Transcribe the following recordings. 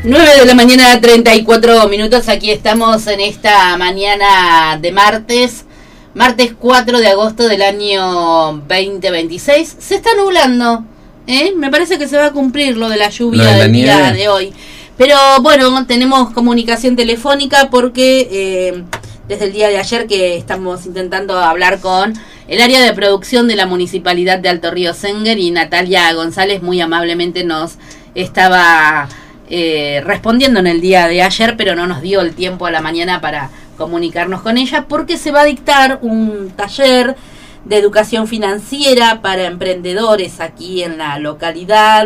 9 de la mañana, 34 minutos. Aquí estamos en esta mañana de martes 4 de agosto del año 2026. Se está nublando, me parece que se va a cumplir lo de la lluvia del día de hoy. Pero bueno, tenemos comunicación telefónica porque desde el día de ayer que estamos intentando hablar con el área de producción de la Municipalidad de Alto Río Senguer, y Natalia González muy amablemente nos estaba respondiendo en el día de ayer, pero no nos dio el tiempo a la mañana para comunicarnos con ella, porque se va a dictar un taller de educación financiera para emprendedores aquí en la localidad.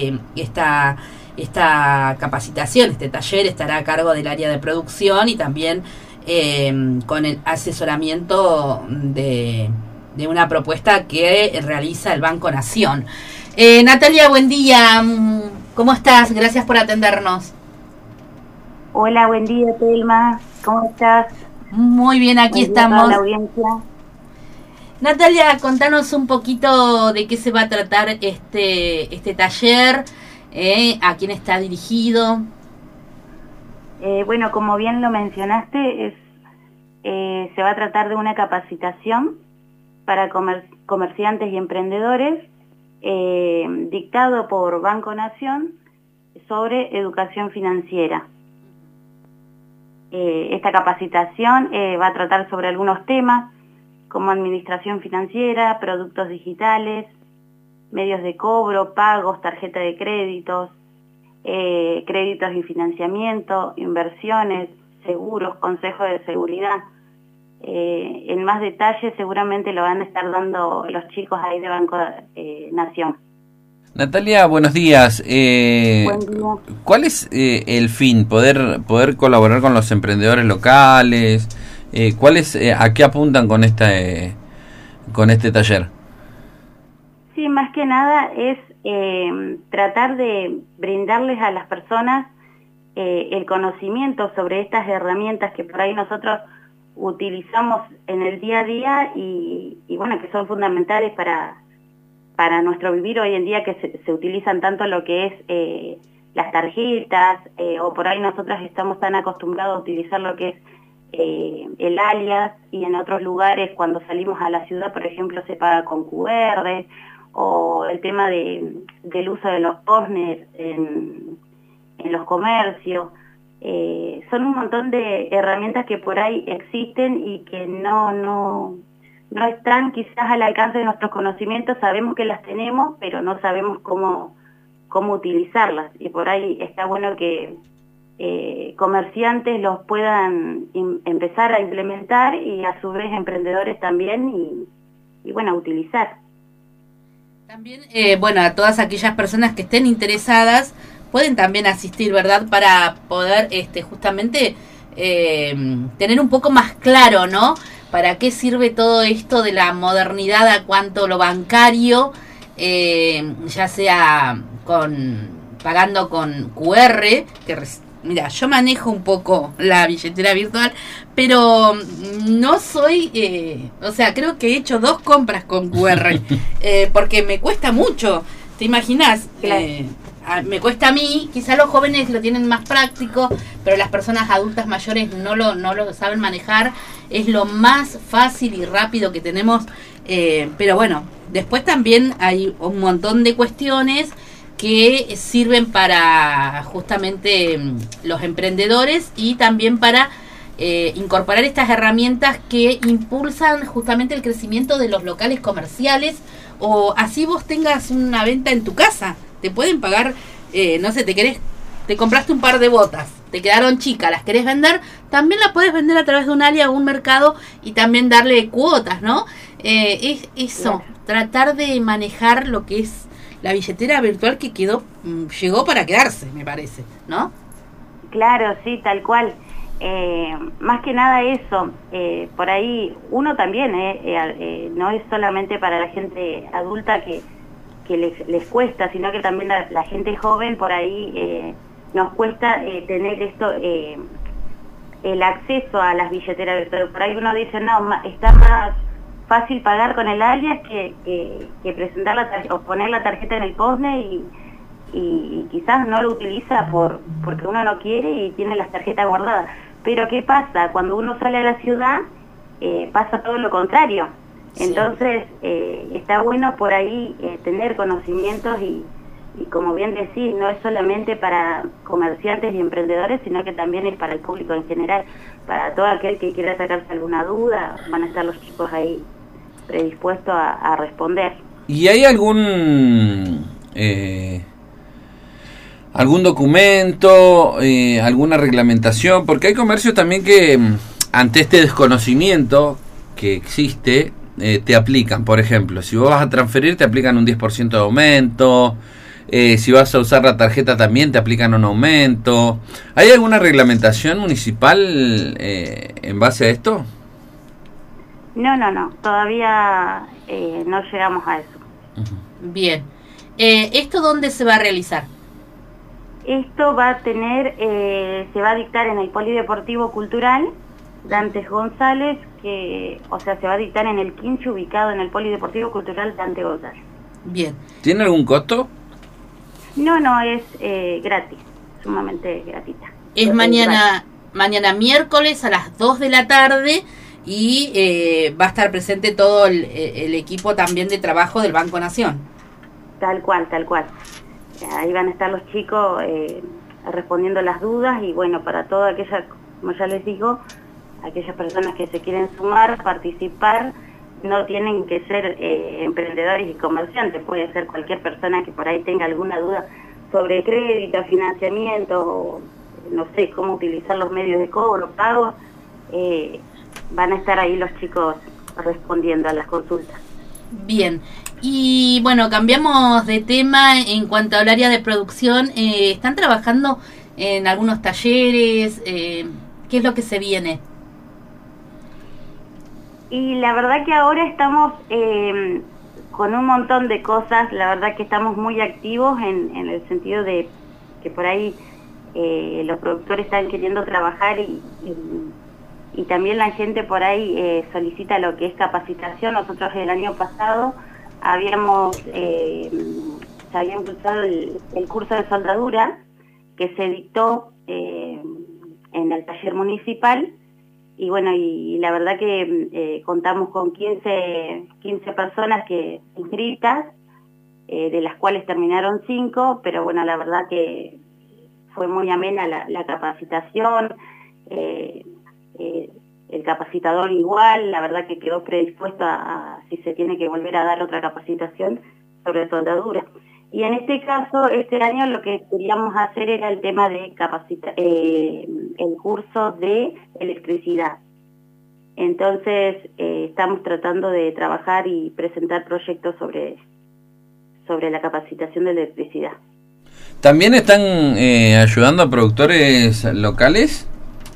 Esta capacitación, este taller estará a cargo del área de producción y también con el asesoramiento de una propuesta que realiza el Banco Nación. Natalia, buen día. ¿Cómo estás? Gracias por atendernos. Hola, buen día, Telma. ¿Cómo estás? Muy bien, aquí estamos. Toda la audiencia. Natalia, contanos un poquito de qué se va a tratar este taller, a quién está dirigido. Bueno, como bien lo mencionaste, se va a tratar de una capacitación para comerciantes y emprendedores, dictado por Banco Nación, sobre educación financiera. Esta capacitación va a tratar sobre algunos temas como administración financiera, productos digitales, medios de cobro, pagos, tarjeta de créditos, créditos y financiamiento, inversiones, seguros, consejo de seguridad. En más detalle seguramente lo van a estar dando los chicos ahí de Banco Nación. Natalia, buenos días. Buen día. ¿Cuál es el fin? ¿Poder colaborar con los emprendedores locales? ¿A qué apuntan con este taller? Sí, más que nada es tratar de brindarles a las personas el conocimiento sobre estas herramientas que por ahí nosotros utilizamos en el día a día y bueno, que son fundamentales para nuestro vivir hoy en día, que se utilizan tanto lo que es las tarjetas, o por ahí nosotros estamos tan acostumbrados a utilizar lo que es el alias, y en otros lugares cuando salimos a la ciudad, por ejemplo, se paga con QR, o el tema del uso de los postners en los comercios. Son un montón de herramientas que por ahí existen y que no están quizás al alcance de nuestros conocimientos. Sabemos que las tenemos, pero no sabemos cómo utilizarlas, y por ahí está bueno que comerciantes los puedan empezar a implementar, y a su vez emprendedores también, y bueno, utilizar. También, bueno, a todas aquellas personas que estén interesadas pueden también asistir, ¿verdad? Para poder justamente tener un poco más claro, ¿no? ¿Para qué sirve todo esto de la modernidad a cuanto lo bancario, ya sea pagando con QR, mira, yo manejo un poco la billetera virtual, pero no soy, creo que he hecho 2 compras con QR, porque me cuesta mucho, ¿te imaginas? Claro. Me cuesta a mí, quizás los jóvenes lo tienen más práctico, pero las personas adultas mayores no lo saben manejar. Es lo más fácil y rápido que tenemos, pero bueno, después también hay un montón de cuestiones que sirven para justamente los emprendedores, y también para incorporar estas herramientas que impulsan justamente el crecimiento de los locales comerciales, o así vos tengas una venta en tu casa. Te pueden pagar, no sé, te compraste un par de botas, te quedaron chicas, las querés vender, también las puedes vender a través de un área o un mercado, y también darle cuotas, ¿no? Es eso, tratar de manejar lo que es la billetera virtual, que llegó para quedarse, me parece, ¿no? Claro, sí, tal cual. Más que nada eso, por ahí uno también, no es solamente para la gente adulta que les cuesta, sino que también la gente joven por ahí nos cuesta tener esto, el acceso a las billeteras virtuales. Por ahí uno dice, no, está más fácil pagar con el alias que presentar o poner la tarjeta en el postnet y quizás no lo utiliza porque uno no quiere y tiene las tarjetas guardadas. Pero ¿qué pasa? Cuando uno sale a la ciudad, pasa todo lo contrario. Sí. Entonces, está bueno por ahí tener conocimientos y como bien decís, no es solamente para comerciantes y emprendedores, sino que también es para el público en general. Para todo aquel que quiera sacarse alguna duda, van a estar los chicos ahí predispuestos a responder. ¿Y hay algún documento, alguna reglamentación? Porque hay comercios también que ante este desconocimiento que existe, te aplican, por ejemplo, si vos vas a transferir te aplican un 10% de aumento, si vas a usar la tarjeta también te aplican un aumento. ¿Hay alguna reglamentación municipal en base a esto? No, todavía no llegamos a eso. Bien. ¿Esto dónde se va a realizar? Esto va a tener, se va a dictar en el Polideportivo Cultural Dantes González, se va a dictar en el Quincho, ubicado en el Polideportivo Cultural Dantes González. Bien. ¿Tiene algún costo? No, es gratis, sumamente gratuita. Es mañana miércoles a las 2 de la tarde y va a estar presente todo el equipo también de trabajo del Banco Nación. Tal cual. Ahí van a estar los chicos respondiendo las dudas y bueno, para todas aquellas, como ya les digo, aquellas personas que se quieren sumar, participar, no tienen que ser emprendedores y comerciantes, puede ser cualquier persona que por ahí tenga alguna duda sobre crédito, financiamiento, o, no sé, cómo utilizar los medios de cobro, pagos, van a estar ahí los chicos respondiendo a las consultas. Bien, y bueno, cambiamos de tema en cuanto al área de producción. ¿Están trabajando en algunos talleres? ¿Qué es lo que se viene? Y la verdad que ahora estamos con un montón de cosas, la verdad que estamos muy activos en el sentido de que por ahí los productores están queriendo trabajar y también la gente por ahí solicita lo que es capacitación. Nosotros el año pasado se había impulsado el curso de soldadura que se dictó en el taller municipal. Y bueno, y la verdad que contamos con 15 personas inscritas, de las cuales terminaron 5, pero bueno, la verdad que fue muy amena la capacitación, el capacitador igual, la verdad que quedó predispuesto a si se tiene que volver a dar otra capacitación sobre soldadura. Y en este caso, este año lo que queríamos hacer era el tema de el curso de electricidad. Entonces, estamos tratando de trabajar y presentar proyectos sobre la capacitación de electricidad. ¿También están ayudando a productores locales?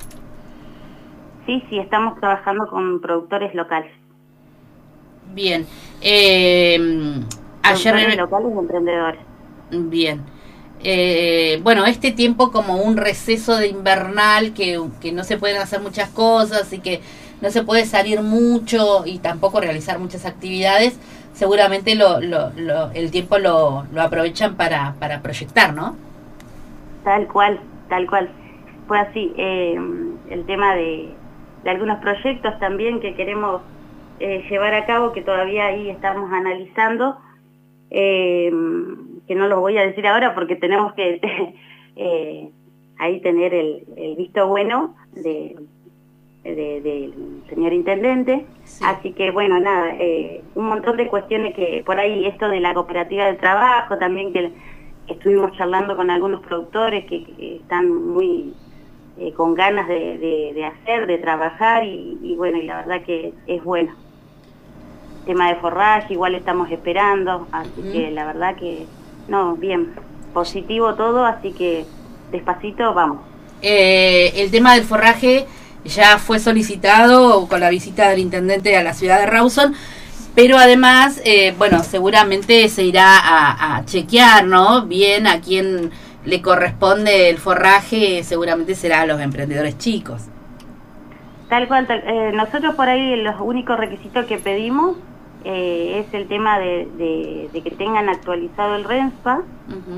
Sí, estamos trabajando con productores locales. Bien. Productores locales y emprendedores. Bien. Bueno, este tiempo como un receso de invernal, que no se pueden hacer muchas cosas y que no se puede salir mucho y tampoco realizar muchas actividades, seguramente el tiempo lo aprovechan para proyectar, ¿no? Tal cual. Fue así. El tema de algunos proyectos también que queremos llevar a cabo, que todavía ahí estamos analizando, que no los voy a decir ahora porque tenemos que ahí tener el visto bueno del señor intendente. Sí. Así que bueno, nada, un montón de cuestiones que por ahí, esto de la cooperativa de trabajo también, que estuvimos charlando con algunos productores que están muy con ganas de trabajar y bueno, y la verdad que es bueno. Tema de forraje igual estamos esperando, así que la verdad que no, bien, positivo todo, así que despacito vamos. El tema del forraje ya fue solicitado con la visita del intendente a la ciudad de Rawson, pero además, bueno, seguramente se irá a chequear, ¿no? Bien a quién le corresponde el forraje, seguramente será a los emprendedores chicos. Tal cual, nosotros por ahí los únicos requisitos que pedimos es el tema de que tengan actualizado el RENSPA,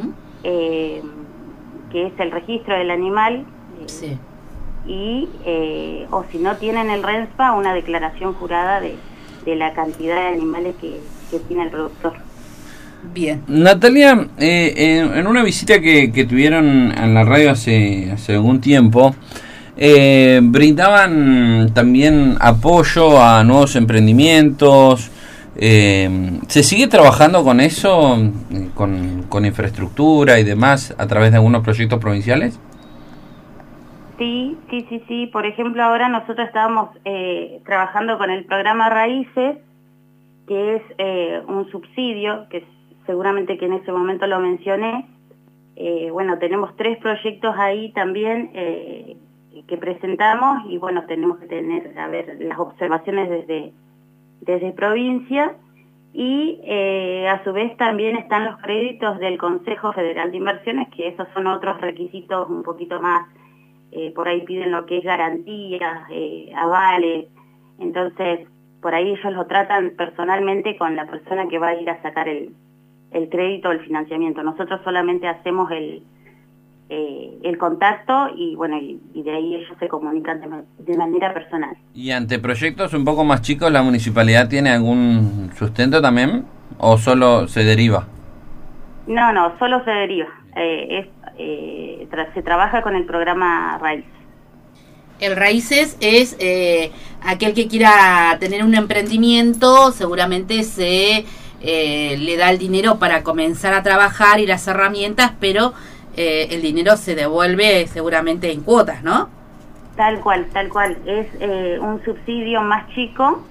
que es el registro del animal, Sí. y o si no tienen el RENSPA, una declaración jurada de la cantidad de animales que tiene el productor. Bien. Natalia, en una visita que tuvieron en la radio hace algún tiempo, brindaban también apoyo a nuevos emprendimientos. ¿Se sigue trabajando con eso, con infraestructura y demás, a través de algunos proyectos provinciales? Sí. Por ejemplo, ahora nosotros estábamos trabajando con el programa Raíces, que es un subsidio, que seguramente que en ese momento lo mencioné. Bueno, tenemos 3 proyectos ahí también que presentamos, y bueno, tenemos que tener, a ver, las observaciones desde provincia, y a su vez también están los créditos del Consejo Federal de Inversiones, que esos son otros requisitos un poquito más, por ahí piden lo que es garantías, avales. Entonces por ahí ellos lo tratan personalmente con la persona que va a ir a sacar el crédito o el financiamiento. Nosotros solamente hacemos el contacto, y bueno, y de ahí ellos se comunican de manera personal. ¿Y ante proyectos un poco más chicos, la municipalidad tiene algún sustento también, o solo se deriva? No, solo se deriva. Se trabaja con el programa Raíces. El Raíces es aquel que quiera tener un emprendimiento, seguramente se le da el dinero para comenzar a trabajar y las herramientas, pero el dinero se devuelve seguramente en cuotas, ¿no? Tal cual. Es un subsidio más chico,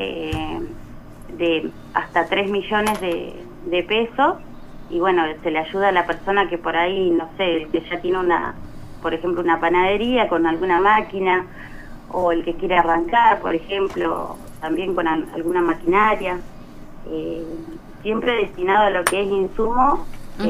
de hasta 3 millones de pesos, y bueno, se le ayuda a la persona que por ahí, no sé, que ya tiene por ejemplo, una panadería con alguna máquina, o el que quiere arrancar, por ejemplo, también con alguna maquinaria, siempre destinado a lo que es insumo.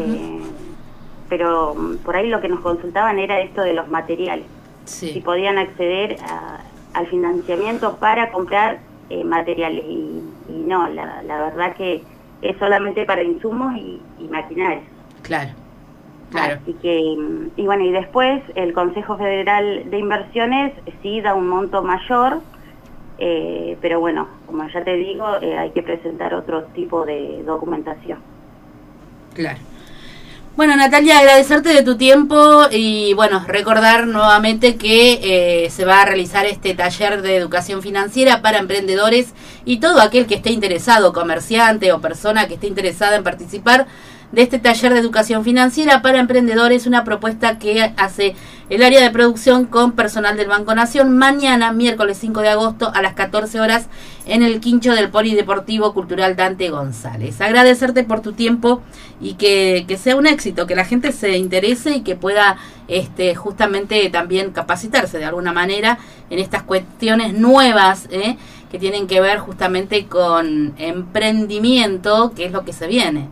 Pero por ahí lo que nos consultaban era esto de los materiales, si podían acceder al financiamiento para comprar materiales, y no, la verdad que es solamente para insumos y maquinaria. Claro. Así que, y bueno, y después el Consejo Federal de Inversiones sí da un monto mayor, pero bueno, como ya te digo, hay que presentar otro tipo de documentación. Claro. Bueno, Natalia, agradecerte de tu tiempo y bueno, recordar nuevamente que se va a realizar este taller de educación financiera para emprendedores y todo aquel que esté interesado, comerciante o persona que esté interesada en participar de este taller de educación financiera para emprendedores, una propuesta que hace el área de producción con personal del Banco Nación, mañana, miércoles 5 de agosto, a las 14 horas, en el quincho del Polideportivo Cultural Dante González. Agradecerte por tu tiempo y que sea un éxito, que la gente se interese y que pueda justamente también capacitarse de alguna manera en estas cuestiones nuevas, que tienen que ver justamente con emprendimiento, que es lo que se viene.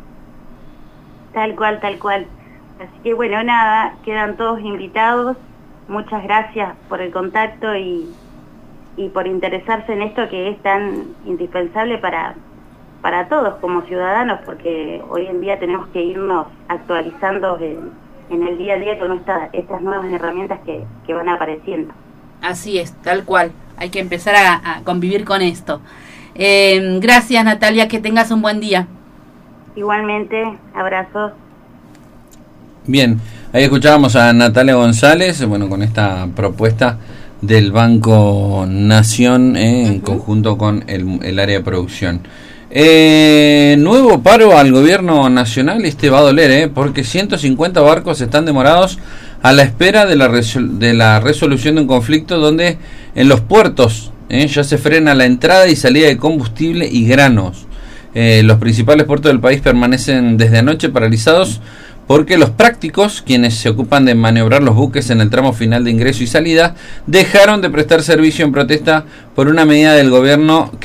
Tal cual. Así que bueno, nada, quedan todos invitados. Muchas gracias por el contacto y por interesarse en esto que es tan indispensable para todos como ciudadanos, porque hoy en día tenemos que irnos actualizando en el día a día con estas nuevas herramientas que van apareciendo. Así es, tal cual. Hay que empezar a convivir con esto. Gracias, Natalia, que tengas un buen día. Igualmente, abrazos. Bien, ahí escuchábamos a Natalia González, bueno, con esta propuesta del Banco Nación en conjunto con el área de producción. Nuevo paro al gobierno nacional, va a doler, porque 150 barcos están demorados a la espera de la resolución de un conflicto donde en los puertos ya se frena la entrada y salida de combustible y granos. Los principales puertos del país permanecen desde anoche paralizados porque los prácticos, quienes se ocupan de maniobrar los buques en el tramo final de ingreso y salida, dejaron de prestar servicio en protesta por una medida del gobierno